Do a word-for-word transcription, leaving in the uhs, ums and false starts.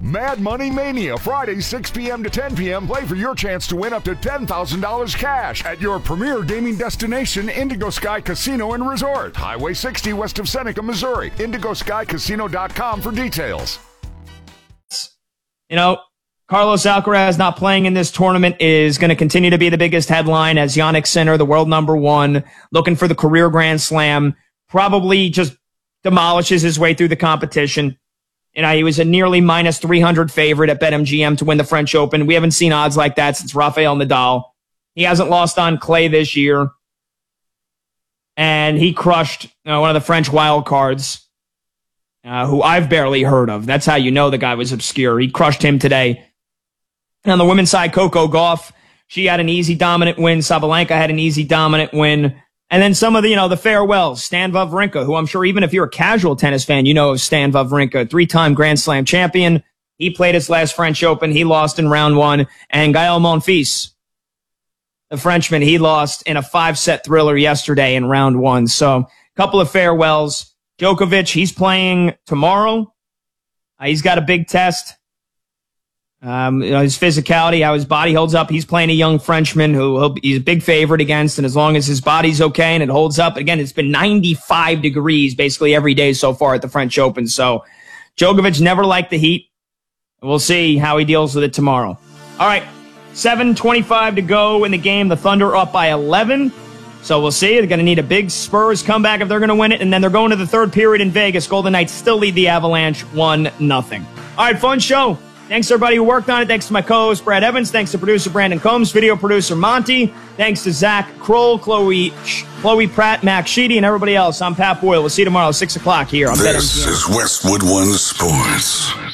Mad Money Mania, Friday, six p.m. to ten p.m. Play for your chance to win up to ten thousand dollars cash at your premier gaming destination, Indigo Sky Casino and Resort. Highway sixty west of Seneca, Missouri. indigo sky casino dot com for details. You know, Carlos Alcaraz not playing in this tournament is going to continue to be the biggest headline as Jannik Sinner, the world number one, looking for the career Grand Slam, probably just demolishes his way through the competition. You know, he was a nearly minus three hundred favorite at BetMGM to win the French Open. We haven't seen odds like that since Rafael Nadal. He hasn't lost on clay this year. And he crushed you know, one of the French wild cards, uh, who I've barely heard of. That's how you know the guy was obscure. He crushed him today. And on the women's side, Coco Gauff, she had an easy dominant win. Sabalenka had an easy dominant win. And then some of the, you know, the farewells. Stan Wawrinka, who I'm sure even if you're a casual tennis fan, you know of Stan Wawrinka, three-time Grand Slam champion. He played his last French Open. He lost in round one. And Gael Monfils, the Frenchman, he lost in a five-set thriller yesterday in round one. So a couple of farewells. Djokovic, he's playing tomorrow. Uh, he's got a big test. Um, you know, his physicality, how his body holds up. He's playing a young Frenchman who he'll, he's a big favorite against, and as long as his body's okay and it holds up, again, it's been ninety-five degrees basically every day so far at the French Open. So Djokovic never liked the heat. We'll see how he deals with it tomorrow. All right, seven twenty-five to go in the game. The Thunder up by eleven. So we'll see. They're going to need a big Spurs comeback if they're going to win it, and then they're going to the third period in Vegas. Golden Knights still lead the Avalanche one nothing. All right, fun show. Thanks to everybody who worked on it. Thanks to my co-host, Brad Evans. Thanks to producer Brandon Combs, video producer Monty. Thanks to Zach Kroll, Chloe Chloe Pratt, Max Sheedy, and everybody else. I'm Pat Boyle. We'll see you tomorrow, six o'clock here on BetMGM. This is Westwood One Sports.